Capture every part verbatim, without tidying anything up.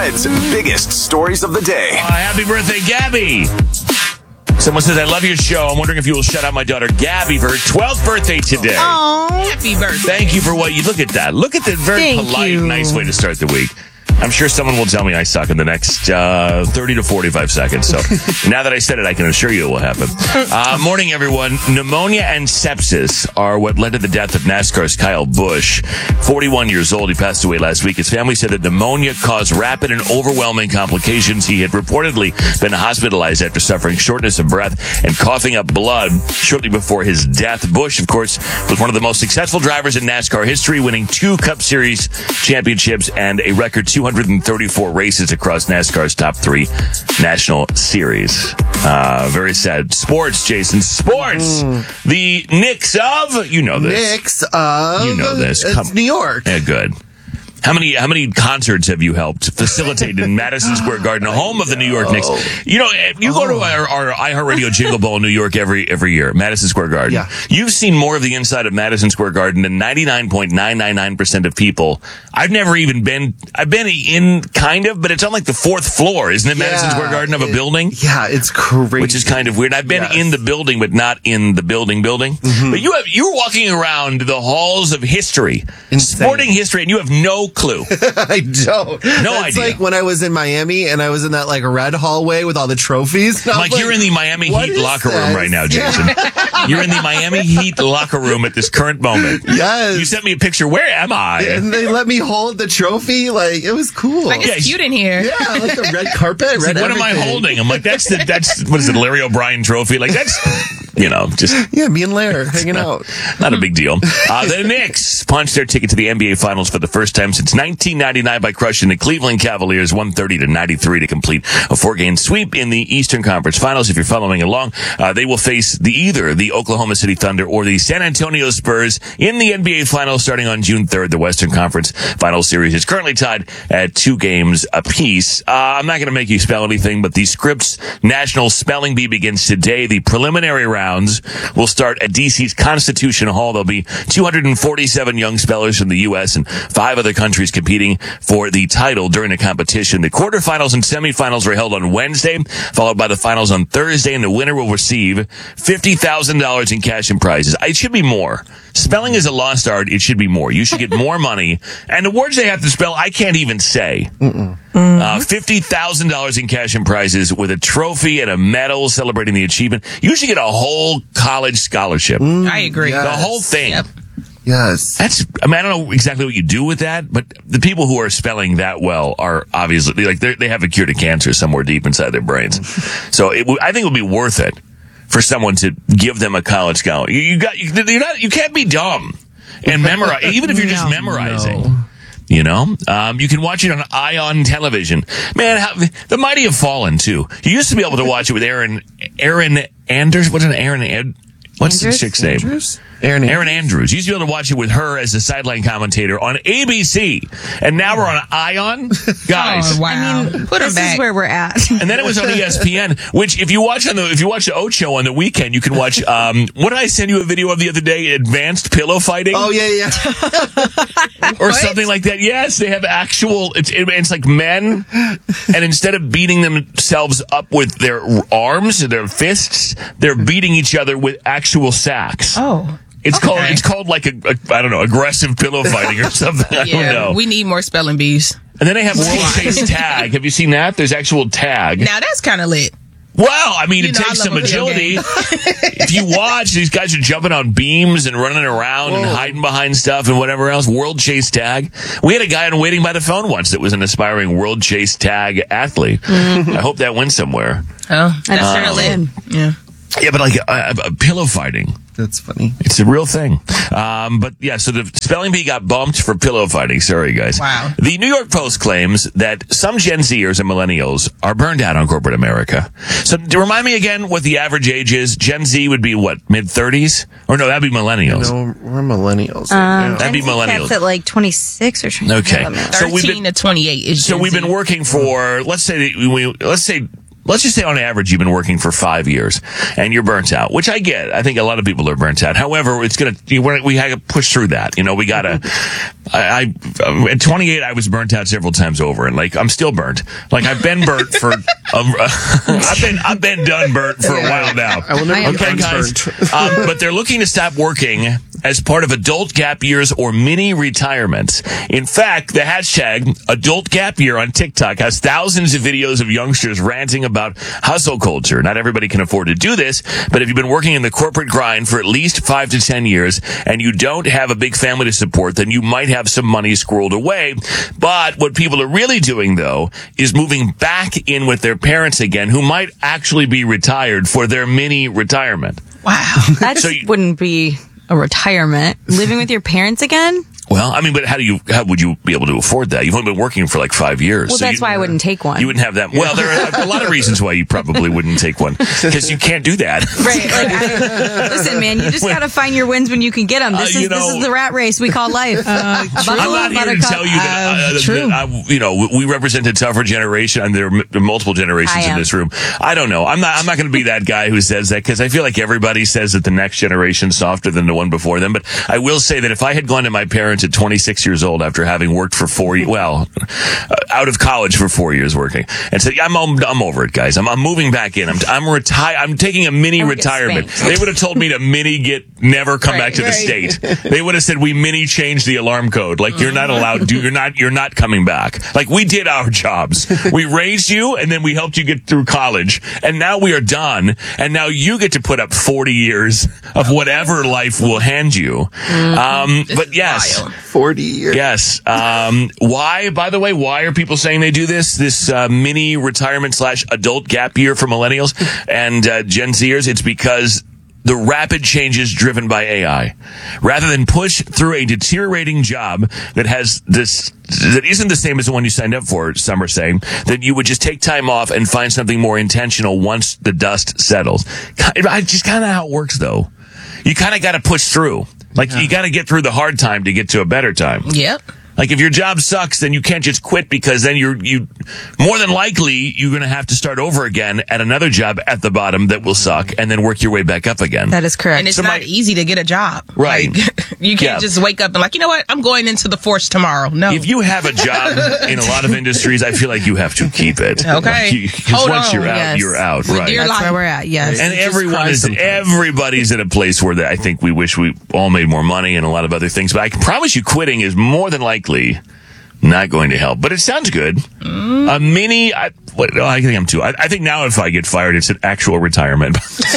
Fred's biggest stories of the day. Uh, happy birthday, Gabby. Someone says, I love your show. I'm wondering if you will shout out my daughter, Gabby, for her twelfth birthday today. Oh, happy birthday. Thank you for what you... Look at that. Look at the very Thank polite, you. nice way to start the week. I'm sure someone will tell me I suck in the next uh, thirty to forty-five seconds. So now that I said it, I can assure you it will happen. Uh, morning, everyone. Pneumonia and sepsis are what led to the death of NASCAR's Kyle Busch. forty-one years old. He passed away last week. His family said that pneumonia caused rapid and overwhelming complications. He had reportedly been hospitalized after suffering shortness of breath and coughing up blood shortly before his death. Busch, of course, was one of the most successful drivers in NASCAR history, winning two Cup Series championships and a record two hundred thirty-four races across NASCAR's top three national series. Uh, very sad. Sports, Jason. Sports! Mm. The Knicks of... You know this. Knicks of... You know this. It's Come, New York. Yeah, good. How many how many concerts have you helped facilitate in Madison Square Garden, home of the New York Knicks? You know, you go to our, our iHeartRadio Jingle Bowl in New York every every year, Madison Square Garden. Yeah. You've seen more of the inside of Madison Square Garden than ninety-nine point nine nine nine percent of people. I've never even been, I've been in kind of, but it's on like the fourth floor, isn't it, Yeah, Madison Square Garden of a it, building? Yeah, it's crazy. Which is kind of weird. I've been Yes. in the building, but not in the building building. Mm-hmm. But you have, you're walking around the halls of history, Insane. sporting history, and you have no clue. I don't. No That's idea. like when I was in Miami and I was in that like red hallway with all the trophies. Like, like you're in the Miami what Heat is locker this? room right now, Jason. Yeah. You're in the Miami Heat locker room at this current moment. Yes. You sent me a picture. Where am I? And they let me hold the trophy. Like, it was cool. Like, it's Yeah, cute in here. yeah, like the red carpet. It's red like, what am I everything. holding? I'm like, that's the, that's, what is it, Larry O'Brien trophy? Like, that's, you know, just Yeah, me and Lair hanging out. not a big deal. Uh, the Knicks punched their ticket to the N B A Finals for the first time since nineteen ninety-nine by crushing the Cleveland Cavaliers one thirty to ninety-three to complete a four-game sweep in the Eastern Conference Finals. If you're following along, uh, they will face the either the Oklahoma City Thunder or the San Antonio Spurs in the N B A Finals starting on June third. The Western Conference Finals Series is currently tied at two games apiece. Uh, I'm not going to make you spell anything, but the Scripps National Spelling Bee begins today. The preliminary rounds will start at D C's Constitution Hall. There'll be two hundred forty-seven young spellers from the U S and five other countries competing for the title during the competition. The quarterfinals and semifinals were held on Wednesday, followed by the finals on Thursday, and the winner will receive fifty thousand dollars in cash and prizes. It should be more. Spelling is a lost art. It should be more. You should get more money. And the words they have to spell, I can't even say. Uh, fifty thousand dollars in cash and prizes with a trophy and a medal celebrating the achievement. You should get a whole college scholarship. I agree. Yeah. The whole thing. Yep. Yes. That's, I mean, I don't know exactly what you do with that, but the people who are spelling that well are obviously, like, they have a cure to cancer somewhere deep inside their brains. So it, I think it would be worth it for someone to give them a college scholarship. You, you got, you, you're not, you can't be dumb and memorize, even if you're just No, memorizing. no. You know, um, you can watch it on Ion Television. Man, how, the mighty have fallen too. You used to be able to watch it with Aaron, Aaron Anders. What's an Aaron? Ed, what's Andrews? the chick's name? Andrews? Aaron Aaron Andrews. You used to be able to watch it with her as the sideline commentator on A B C. And now we're on Ion. Guys. Oh, wow. I mean, Put her this back. is where we're at. And then it was on E S P N, which if you watch on the, if you watch the Ocho on the weekend, you can watch, um, what did I send you a video of the other day? Advanced pillow fighting? Oh, yeah, yeah. Or something like that. Yes, they have actual, it's, it, it's like men, and instead of beating themselves up with their arms and their fists, they're beating each other with actual sacks. Oh. It's Okay. called, it's called like a, a, I don't know, aggressive pillow fighting or something. I Yeah, don't know. we need more spelling bees. And then they have World Chase Tag. Have you seen that? There's actual tag. Now that's kind of lit. Well, I mean, You it know, takes I some love a video agility. game. If you watch, these guys are jumping on beams and running around and Whoa. hiding behind stuff and whatever else. World Chase Tag. We had a guy on Waiting by the Phone once that was an aspiring World Chase Tag athlete. I hope that went somewhere. Oh, that's Uh, kind of lit. Yeah. Yeah, but like uh, uh, pillow fighting. That's funny. It's a real thing. Um, but yeah, so the spelling bee got bumped for pillow fighting. Sorry, guys. Wow. The New York Post claims that some Gen Zers and millennials are burned out on corporate America. So to remind me again what the average age is. Gen Z would be what, mid thirties? Or no, that'd be millennials. No, we're millennials. Um, right now. That'd be Gen Z millennials. Cat's at like twenty-six or something. Okay. Yeah, So we've thirteen been- to twenty-eight is So Gen we've Z. been working for, let's say, we, let's say let's just say on average you've been working for five years and you're burnt out, which I get. I think a lot of people are burnt out. However, it's going to, we have to push through that. You know, we got to, I, I, at twenty-eight, I was burnt out several times over, and like, I'm still burnt. Like, I've been burnt for, um, I've been, I've been done burnt for a while now. I will never Okay, get guys. burnt. um, but they're looking to stop working as part of adult gap years or mini retirements. In fact, the hashtag adult gap year on TikTok has thousands of videos of youngsters ranting about hustle culture. Not everybody can afford to do this, but if you've been working in the corporate grind for at least five to ten years and you don't have a big family to support, then you might have some money squirreled away. But what people are really doing, though, is moving back in with their parents again, who might actually be retired for their mini retirement. Wow. That So you- wouldn't be a retirement. Living with your parents again? Well, I mean, but how do you, how would you be able to afford that? You've only been working for like five years. Well, so that's you- why I wouldn't take one. You wouldn't have that. Well, there are a lot of reasons why you probably wouldn't take one. Because you can't do that. Right. Like, I, listen, man, you just got to find your wins when you can get them. This Uh, you is know- this is the rat race we call life. Uh, I'm not here to tell you that, uh, true. that I, you know, we represent a tougher generation, and there are m- multiple generations I in am. this room. I don't know. I'm not. I'm not going to be that guy who says that, because I feel like everybody says that the next generation's softer than the one before them. But I will say that if I had gone to my parents at twenty-six years old after having worked for four, ye- well, uh, out of college for four years working, and said, "I'm I'm, I'm over it, guys. I'm I'm moving back in. I'm I'm retired. I'm taking a mini I would get retirement." spanked. They would have told me to mini get never come back Right, to the right. state. They would have said, we mini changed the alarm code. Like, you're not allowed to, you're not, you're not coming back. Like, we did our jobs. We raised you, and then we helped you get through college. And now we are done. And now you get to put up forty years of whatever life will hand you. Um, but yes. Wild. forty years. Yes. Um, why, by the way, why are people saying they do this? This uh, mini retirement slash adult gap year for millennials and uh, Gen Zers? It's because the rapid changes driven by A I. Rather than push through a deteriorating job that has this, that isn't the same as the one you signed up for, some are saying, that you would just take time off and find something more intentional once the dust settles. I just kind of how it works, though. You kind of got to push through. Like, you got to get through the hard time to get to a better time. Yep. Like, if your job sucks, then you can't just quit, because then you're, you, more than likely, you're going to have to start over again at another job at the bottom that will suck, and then work your way back up again. That is correct. And it's So not my- easy to get a job. Right. Like, you can't Yeah. just wake up and like, you know what? I'm going into the force tomorrow. No. If you have a job in a lot of industries, I feel like you have to keep it. Okay. Because Hold once on. you're out, Yes. you're out. With Right. dear That's life. where we're at. Yes. And Just everyone cry is, sometimes. everybody's at a place where they, I think we wish we all made more money and a lot of other things. But I can promise you, quitting is more than likely not going to help. But it sounds good. A mini, I, what, oh, I think I'm too. I, I think now if I get fired, it's an actual retirement.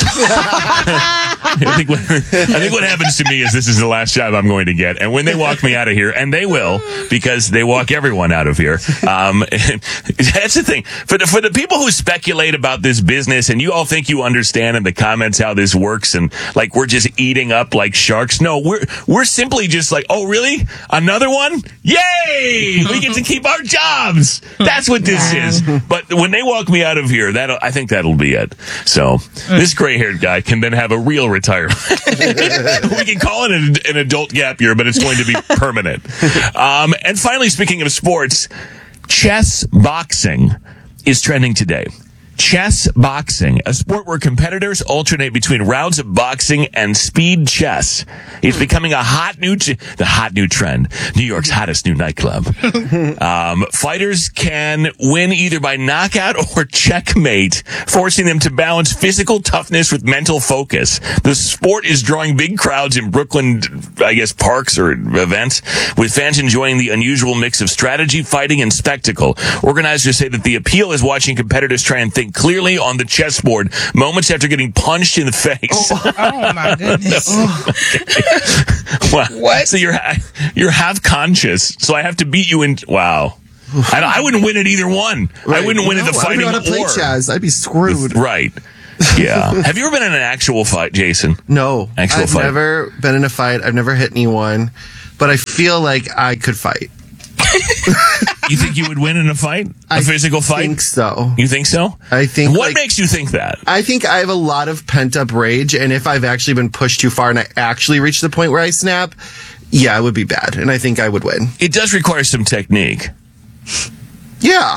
I think what, I think what happens to me is this is the last job I'm going to get. And when they walk me out of here, and they will, because they walk everyone out of here. Um, that's the thing. For the, for the people who speculate about this business, and you all think you understand in the comments how this works, and like we're just eating up like sharks. No, we're, we're simply just like, oh, really? Another one? Yay! We get to keep our jobs. That's what this is. But when they walk me out of here, that I think that'll be it. So this gray-haired guy can then have a real retirement. We can call it an, an adult gap year, but it's going to be permanent. Um, and finally, speaking of sports, chess boxing is trending today. Chess boxing, a sport where competitors alternate between rounds of boxing and speed chess. It's becoming a hot new, t- the hot new trend. New York's hottest new nightclub. Um, fighters can win either by knockout or checkmate, forcing them to balance physical toughness with mental focus. The sport is drawing big crowds in Brooklyn, I guess, parks or events, with fans enjoying the unusual mix of strategy, fighting, and spectacle. Organizers say that the appeal is watching competitors try and think clearly on the chessboard moments after getting punched in the face. Oh my goodness. Wow. What? So you're ha- you're half conscious. So I have to beat you in. Wow. I, don't- I wouldn't win at either one. I wouldn't win at the No, fighting I don't know how to play or chess. I'd be screwed. right. Yeah. Have you ever been in an actual fight, Jason? No, Actual I've fight. never been in a fight. I've never hit anyone, but I feel like I could fight. You think you would win in a fight? A I physical fight? think so. You think so? I think, What like- makes you think that? I think I have a lot of pent up rage, and if I've actually been pushed too far and I actually reach the point where I snap, yeah, it would be bad, and I think I would win. It does require some technique. Yeah.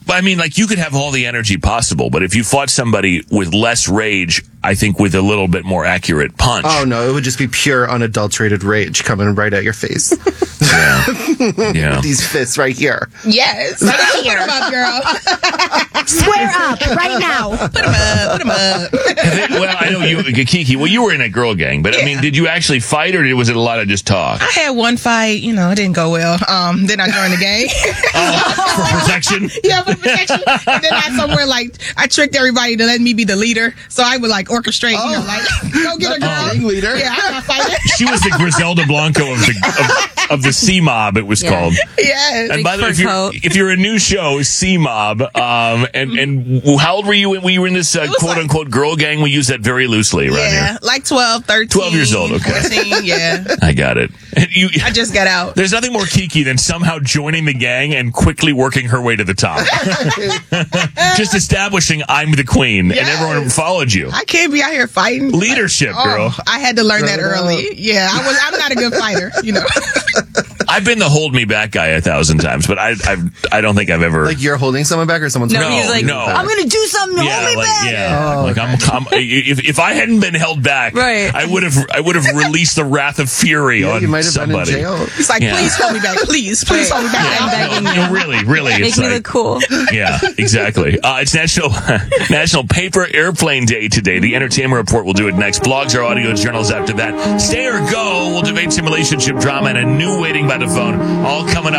I mean, like, you could have all the energy possible, but if you fought somebody with less rage, I think with a little bit more accurate punch. Oh, no, it would just be pure, unadulterated rage coming right at your face. Yeah. Yeah. These fists right here. Yes. Put him up, girl. Square up right now. Put him up. Put him up. Well, I know you, Kiki, well, you were in a girl gang, but I mean, did you actually fight or was it a lot of just talk? I had one fight, you know, it didn't go well. Um, then I joined the gang. Oh, for protection? Yeah, for protection. And then I somewhere like I tricked everybody to let me be the leader, so I would like orchestrate, you know, like go get a girl. Gang leader. Yeah, I'm a fighter. She was the Griselda Blanco of the of, of the C Mob. It was Yeah. called. Yes. And by the way, fur if you're, coat. if you're a new show, C Mob, um, and and how old were you when you were in this uh, was quote like- unquote girl gang? We use that very loosely around Yeah, here. like twelve, thirteen. twelve years old, okay. fourteen, yeah. I got it. And you, I just got out. there's nothing more Kiki than somehow joining the gang and quickly working her way to the top. Just establishing I'm the queen, and Yes. everyone followed you. I can't be out here fighting. Leadership, Oh, girl. I had to learn that Grown up. early. Yeah, I was. I'm not a good fighter, you know. I've been the hold me back guy a thousand times, but I I've, I don't think I've ever. Like you're holding someone back or someone's No, No, he's like, no. I'm going to do something to yeah, hold me like, back. yeah, like I'm, I'm. If if I hadn't been held back, Right. I would have I would have released the wrath of fury Yeah, on you might have somebody. been in jail. It's like, Yeah. please hold me back, please, please hold me back. I'm begging No, you. no, really, really, Make it's me like, look cool. yeah, exactly. Uh, it's National National Paper Airplane Day today. The Entertainment Report will do it next. Blogs or audio journals after that. Stay or go. We'll debate some relationship drama and a new waiting by the phone. All coming up.